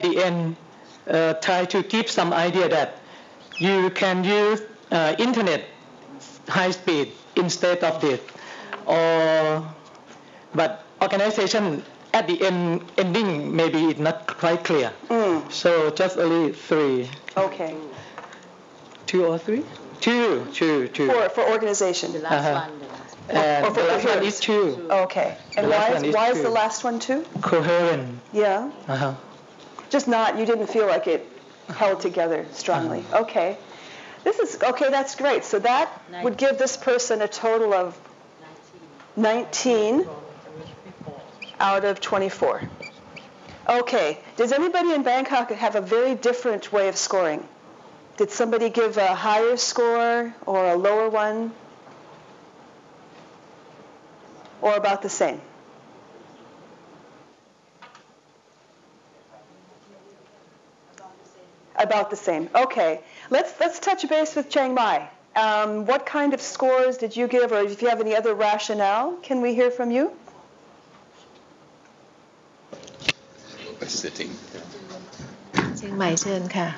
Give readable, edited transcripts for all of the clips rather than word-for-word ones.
the end, try to give some idea that you can use internet high speed instead of this, or but organization at the ending maybe it's not quite clear. So just only 3. Okay. 2 or 3? 2. For organization. The last one. And the last one is 2. Okay. And why is the last one 2? Coherent. Yeah. Just not, you didn't feel like it held together strongly. Okay. That's great. So that would give this person a total of 19 out of 24. Okay. Does anybody in Bangkok have a very different way of scoring? Did somebody give a higher score or a lower one? Or about the same? About the same. Okay. Let's touch base with Chiang Mai. What kind of scores did you give, or if you have any other rationale, can we hear from you? By sitting. เชียงใหม่เชิญค่ะ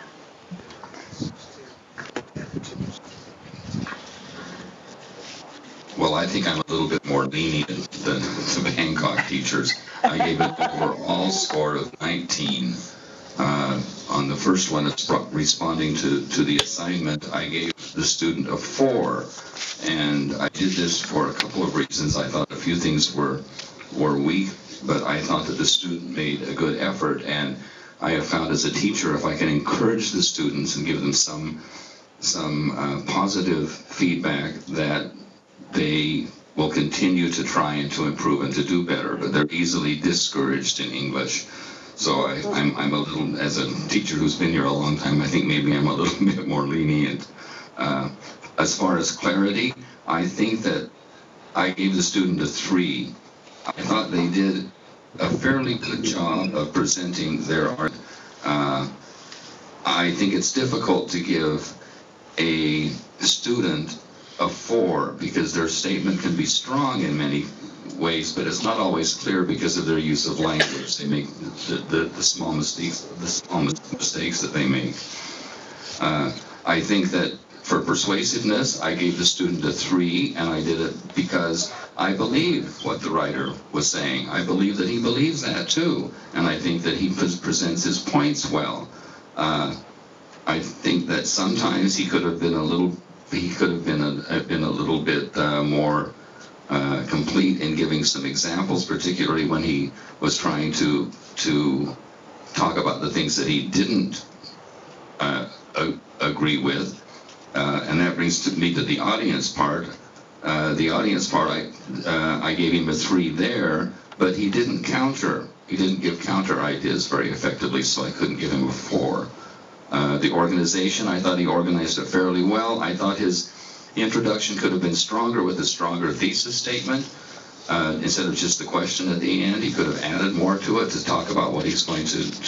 Well, I think I'm a little bit more lenient than the Bangkok teachers. I gave an overall score of 19. On the first one, it's responding to the assignment, I gave the student a 4. And I did this for a couple of reasons. I thought a few things were weak, but I thought that the student made a good effort. And I have found as a teacher, if I can encourage the students and give them some positive feedback, that they will continue to try and to improve and to do better, but they're easily discouraged in English. So I'm a little, as a teacher who's been here a long time, I think maybe I'm a little bit more lenient. As far as clarity, I think that I gave the student a 3. I thought they did a fairly good job of presenting their art. I think it's difficult to give a student a 4 because their statement can be strong in many ways, but it's not always clear because of their use of language. They make the small mistakes that they make. I think that for persuasiveness, I gave the student a 3, and I did it because I believe what the writer was saying. I believe that he believes that too, and I think that he presents his points well. I think that sometimes he could have been a little bit more complete in giving some examples, particularly when he was trying to talk about the things that he didn't agree with. And that brings me to the audience part. The audience part, I gave him a 3 there, but he didn't counter. He didn't give counter ideas very effectively, so I couldn't give him a 4. The organization, I thought he organized it fairly well. I thought his introduction could have been stronger with a stronger thesis statement. Instead of just the question at the end, he could have added more to it to talk about what he's going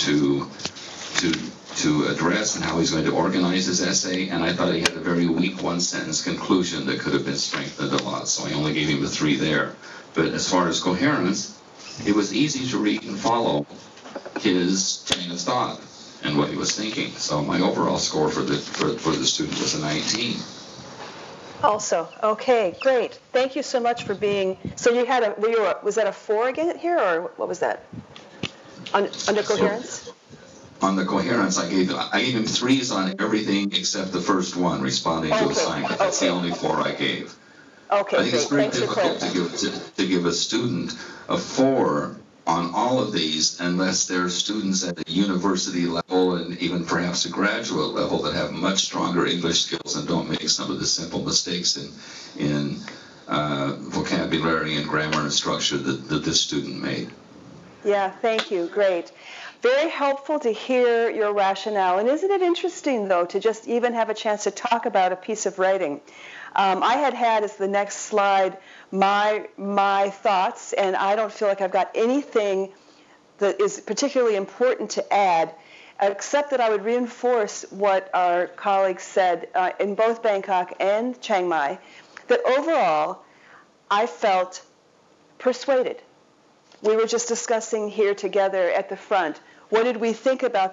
to address and how he's going to organize his essay. And I thought he had a very weak one-sentence conclusion that could have been strengthened a lot. So I only gave him a 3 there. But as far as coherence, it was easy to read and follow his train of thought and what he was thinking. So my overall score for the student was a 19. Also, okay, great. Thank you so much for being. So you had was that a 4 again here, or what was that? Under coherence. On the coherence, I gave him 3s on everything except the first one, responding to assignment. That's the only 4 I gave. Okay, I think it's very difficult to give a student a 4 on all of these unless they're students at the university level and even perhaps a graduate level that have much stronger English skills and don't make some of the simple mistakes in vocabulary and grammar and structure that this student made. Yeah, thank you. Great. Very helpful to hear your rationale. And isn't it interesting, though, to just even have a chance to talk about a piece of writing? I had as the next slide my thoughts, and I don't feel like I've got anything that is particularly important to add, except that I would reinforce what our colleagues said in both Bangkok and Chiang Mai, that overall I felt persuaded. We were just discussing here together at the front, what did we think about